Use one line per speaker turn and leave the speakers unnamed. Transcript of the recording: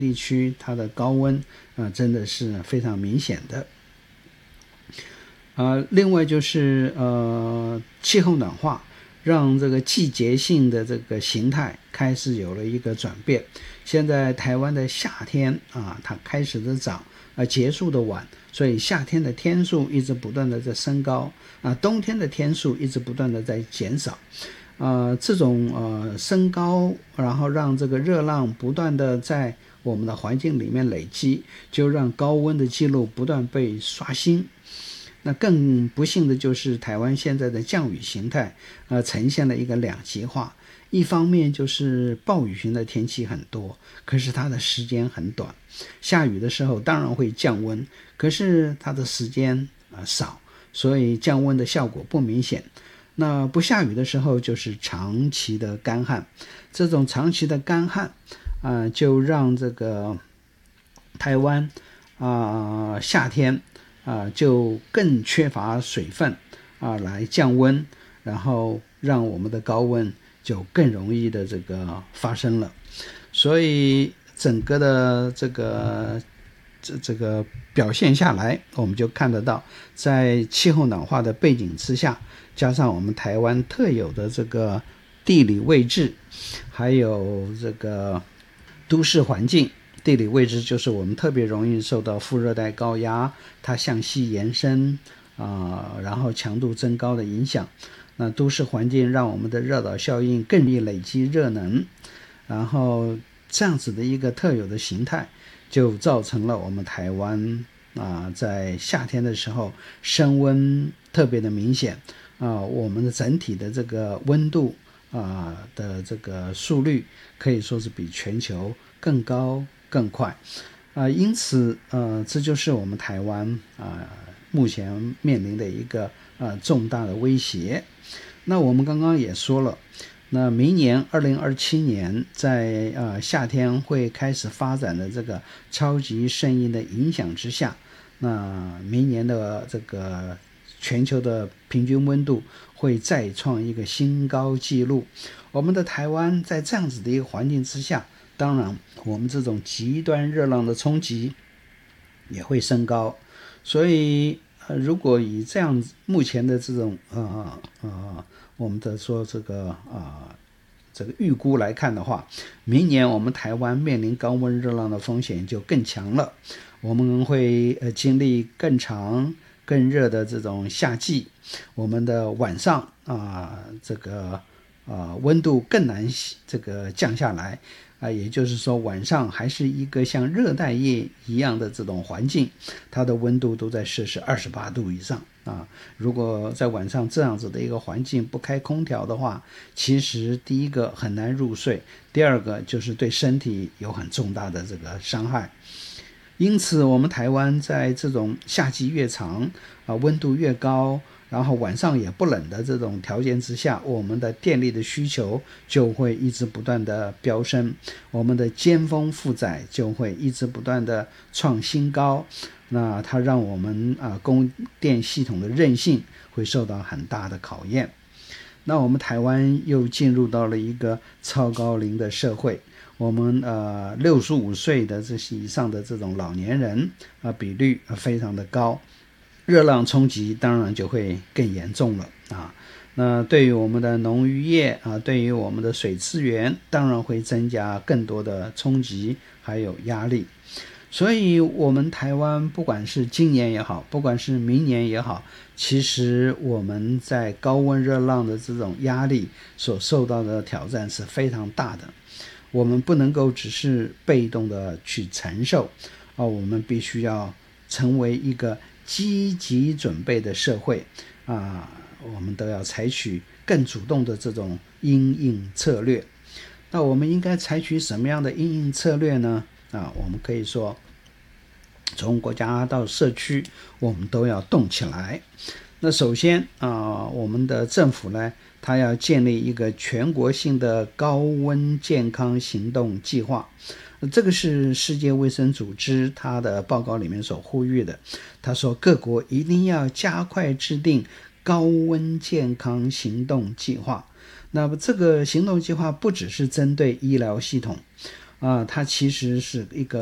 地区它的高温真的是非常明显的。另外就是气候暖化让这个季节性的这个形态开始有了一个转变。现在台湾的夏天它开始的早结束的晚，所以夏天的天数一直不断的在升高冬天的天数一直不断的在减少。这种升高，然后让这个热浪不断的在我们的环境里面累积，就让高温的记录不断被刷新。那更不幸的就是台湾现在的降雨形态呈现了一个两极化。一方面就是暴雨型的天气很多，可是它的时间很短，下雨的时候当然会降温，可是它的时间少，所以降温的效果不明显。那不下雨的时候就是长期的干旱，这种长期的干旱就让这个台湾夏天就更缺乏水分来降温，然后让我们的高温就更容易的这个发生了。所以整个的这个表现下来，我们就看得到在气候暖化的背景之下，加上我们台湾特有的这个地理位置，还有这个都市环境。地理位置就是我们特别容易受到副热带高压它向西延伸然后强度增高的影响。那都市环境让我们的热岛效应更易累积热能，然后这样子的一个特有的形态就造成了我们台湾在夏天的时候升温特别的明显我们的整体的这个温度的这个速率可以说是比全球更高更快因此这就是我们台湾目前面临的一个重大的威胁。那我们刚刚也说了，那明年2027年在夏天会开始发展的这个超级圣婴的影响之下，那明年的这个全球的平均温度会再创一个新高纪录。我们的台湾在这样子的一个环境之下，当然我们这种极端热浪的冲击也会升高。所以如果以这样目前的这种我们的说这个预估来看的话，明年我们台湾面临高温热浪的风险就更强了。我们会经历更长更热的这种夏季，我们的晚上这个温度更难这个降下来也就是说晚上还是一个像热带夜一样的这种环境，它的温度都在摄氏28度以上如果在晚上这样子的一个环境不开空调的话，其实第一个很难入睡，第二个就是对身体有很重大的这个伤害。因此我们台湾在这种夏季越长温度越高，然后晚上也不冷的这种条件之下，我们的电力的需求就会一直不断的飙升，我们的尖峰负载就会一直不断的创新高。那它让我们供电系统的韧性会受到很大的考验。那我们台湾又进入到了一个超高龄的社会，我们65岁的这些以上的这种老年人比率非常的高，热浪冲击当然就会更严重了那对于我们的农渔业对于我们的水资源当然会增加更多的冲击还有压力。所以我们台湾不管是今年也好，不管是明年也好，其实我们在高温热浪的这种压力所受到的挑战是非常大的。我们不能够只是被动的去承受我们必须要成为一个积极准备的社会我们都要采取更主动的这种因应策略。那我们应该采取什么样的因应策略呢？我们可以说从国家到社区我们都要动起来。那首先我们的政府呢，它要建立一个全国性的高温健康行动计划。这个是世界卫生组织它的报告里面所呼吁的。他说各国一定要加快制定高温健康行动计划。那么这个行动计划不只是针对医疗系统， 它其实是一个